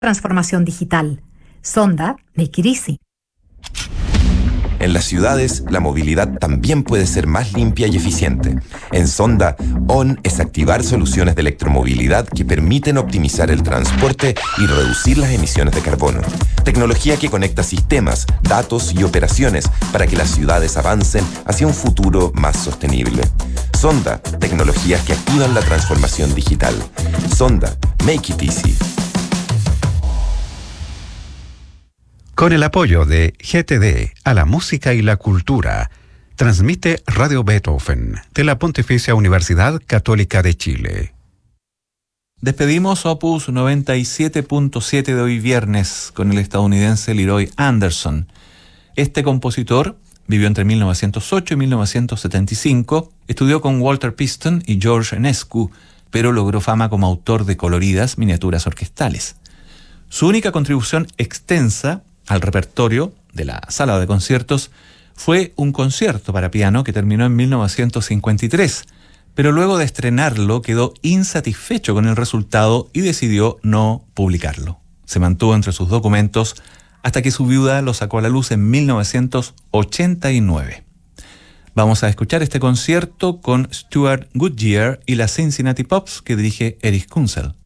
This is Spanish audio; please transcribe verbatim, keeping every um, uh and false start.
transformación digital. Sonda, make it easy. En las ciudades, la movilidad también puede ser más limpia y eficiente. En Sonda, O N es activar soluciones de electromovilidad que permiten optimizar el transporte y reducir las emisiones de carbono. Tecnología que conecta sistemas, datos y operaciones para que las ciudades avancen hacia un futuro más sostenible. Sonda, tecnologías que activan la transformación digital. Sonda, make it easy. Con el apoyo de G T D a la música y la cultura, transmite Radio Beethoven de la Pontificia Universidad Católica de Chile. Despedimos Opus noventa y siete punto siete de hoy viernes con el estadounidense Leroy Anderson. Este compositor vivió entre mil novecientos ocho y mil novecientos setenta y cinco, estudió con Walter Piston y George Enescu, pero logró fama como autor de coloridas miniaturas orquestales. Su única contribución extensa al repertorio de la sala de conciertos fue un concierto para piano que terminó en mil novecientos cincuenta y tres, pero luego de estrenarlo quedó insatisfecho con el resultado y decidió no publicarlo. Se mantuvo entre sus documentos hasta que su viuda lo sacó a la luz en mil novecientos ochenta y nueve. Vamos a escuchar este concierto con Stuart Goodyear y la Cincinnati Pops que dirige Erich Kunzel.